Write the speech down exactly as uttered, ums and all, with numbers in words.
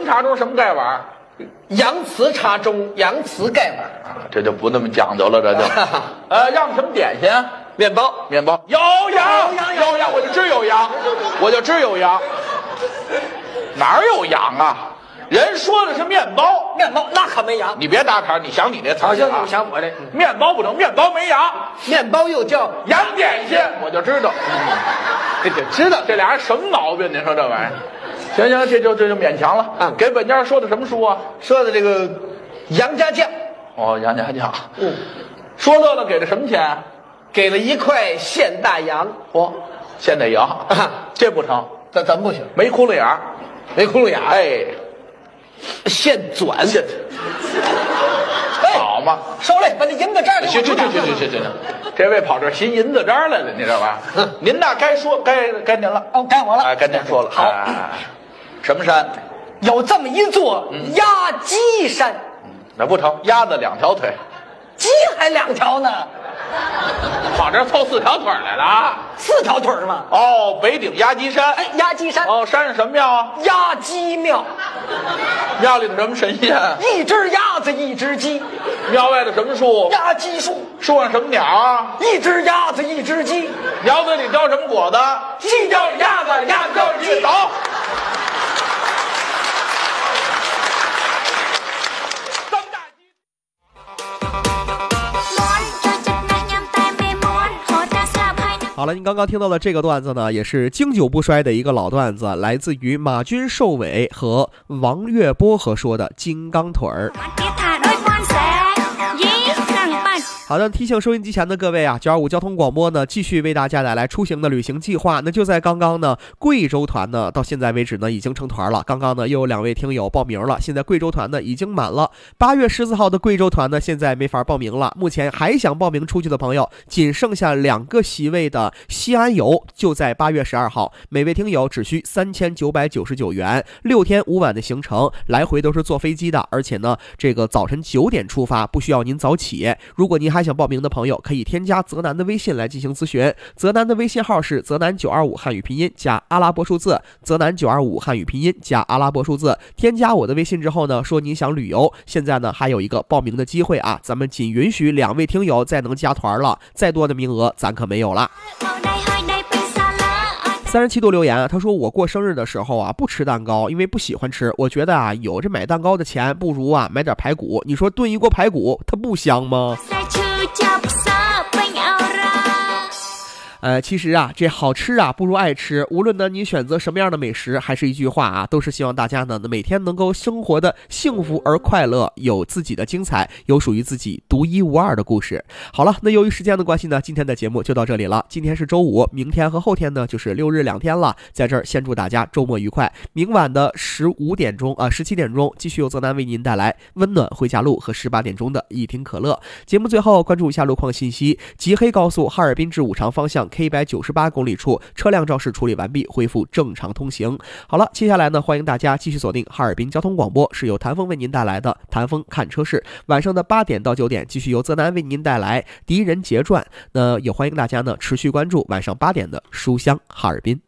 茶中什么盖碗？ 洋瓷茶中洋瓷盖碗啊，这就不那么讲究了，这就。呃，要什么点心？ 面包， 面包有羊，有羊，我就知有羊，我就知有羊。哪有羊啊？人说的是面包， 面包那可没羊。 你别打岔，你想你那词儿。 好像你想我这、 嗯、面包不能，面包没羊， 面包又叫羊点心，我就知道。 这就知道这俩人什么毛病？您说这玩意儿？行行，这就这就勉强了。 嗯， 给本家说的什么书啊？ 说的这个杨家将。 哦，杨家将。 嗯， 说乐乐给了什么钱？ 给了一块现大洋。 嚯，现大洋，啊、这不成？ 怎怎么不行？ 没窟窿眼儿， 没窟窿眼儿。 哎， 现转现。好嘛， 收来，把那银子渣给我行行行行行行行，这位跑这寻银子渣来了，你知道吧？嗯、您那该说该该您了。 哦，该我了。 哎，该您说了。 好， 哎、什么山？ 有这么一座压鸡山。 嗯，那不成，鸭子两条腿， 鸡还两条呢。 跑这凑四条腿来了啊？ 四条腿吗？ 哦，北顶压鸡山。 哎，压鸡山。 哦，山上什么庙啊？ 压鸡庙。 庙里的什么神仙？ 一只鸭子，一只鸡。 庙外的什么树？ 压鸡树。 树上什么鸟啊？ 一只鸭子，一只鸡。 鸟嘴里叼什么果子？ 鸡叼着鸭子，鸭子叼着鸡。 走。 好了，您刚刚听到的这个段子呢，也是经久不衰的一个老段子，来自于马军寿伟和王月波和说的《金刚腿儿》。好的，提醒收音机前的各位啊，九二五交通广播呢，继续为大家带来出行的旅行计划。那就在刚刚呢，贵州团呢，到现在为止呢，已经成团了。刚刚呢，又有两位听友报名了，现在贵州团呢已经满了。八月十四号的贵州团呢，现在没法报名了。目前还想报名出去的朋友，仅剩下两个席位的西安游，就在八月十二号，每位听友只需三千九百九十九元，六天五晚的行程，来回都是坐飞机的，而且呢，这个早晨九点出发，不需要您早起。如果您还想报名的朋友，可以添加泽南的微信来进行咨询。泽南的微信号是泽南九二五汉语拼音加阿拉伯数字，泽南九二五汉语拼音加阿拉伯数字。添加我的微信之后呢，说您想旅游，现在呢还有一个报名的机会啊，咱们仅允许两位听友再能加团了，再多的名额咱可没有了。三十七度留言啊，他说我过生日的时候啊不吃蛋糕，因为不喜欢吃。我觉得啊有这买蛋糕的钱，不如啊买点排骨。你说炖一锅排骨，它不香吗？呃，其实啊，这好吃啊，不如爱吃。无论呢，你选择什么样的美食，还是一句话啊，都是希望大家呢，每天能够生活的幸福而快乐，有自己的精彩，有属于自己独一无二的故事。好了，那由于时间的关系呢，今天的节目就到这里了。今天是周五，明天和后天呢，就是六日两天了。在这儿先祝大家周末愉快。明晚的十五点钟啊，十七点钟，继续由泽南为您带来温暖回家路和十八点钟的一听可乐。节目最后关注一下路况信息：吉黑高速哈尔滨至五常方向。K 一百九十八公里处车辆肇事处理完毕，恢复正常通行。好了，接下来呢，欢迎大家继续锁定哈尔滨交通广播，是由谭峰为您带来的谭峰看车市。晚上的八点到九点，继续由泽南为您带来狄仁杰传。那也欢迎大家呢持续关注晚上八点的书香哈尔滨。